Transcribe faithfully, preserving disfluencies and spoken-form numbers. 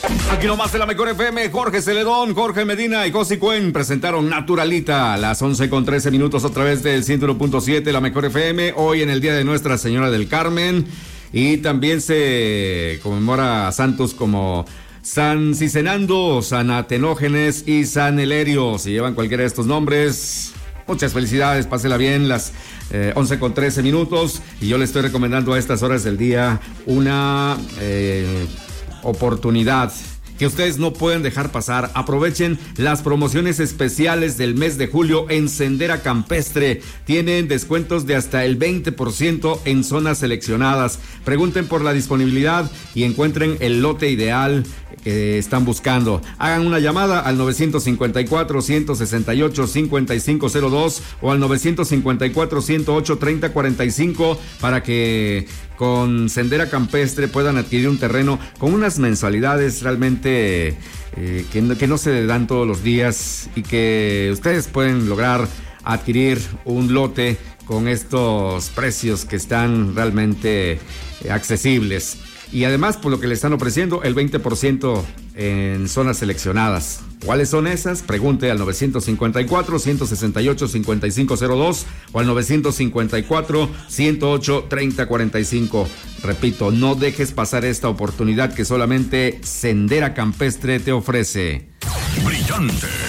Aquí nomás en la Mejor F M, Jorge Celedón, Jorge Medina y Josi Cuen presentaron Naturalita a las once con trece minutos a través del ciento uno punto siete, la Mejor F M, hoy en el Día de Nuestra Señora del Carmen, y también se conmemora a santos como San Cicenando, San Atenógenes y San Elerio. Si llevan cualquiera de estos nombres, muchas felicidades, pásela bien, las eh, once con trece minutos, y yo le estoy recomendando a estas horas del día una eh, oportunidad que ustedes no pueden dejar pasar. Aprovechen las promociones especiales del mes de julio en Sendera Campestre. Tienen descuentos de hasta el veinte por ciento en zonas seleccionadas. Pregunten por la disponibilidad y encuentren el lote ideal que están buscando. Hagan una llamada al nueve cinco cuatro, uno seis ocho, cinco cinco cero dos o al nueve cinco cuatro, uno cero ocho, tres cero cuatro cinco para que con Sendera Campestre puedan adquirir un terreno con unas mensualidades realmente eh, que, no, que no se dan todos los días, y que ustedes pueden lograr adquirir un lote con estos precios que están realmente eh, accesibles. Y además, por lo que le están ofreciendo, el veinte por ciento en zonas seleccionadas. ¿Cuáles son esas? Pregunte al nueve cinco cuatro, uno seis ocho, cinco cinco cero dos o al nueve cinco cuatro, uno cero ocho, tres cero cuatro cinco. Repito, no dejes pasar esta oportunidad que solamente Sendera Campestre te ofrece. Brillante.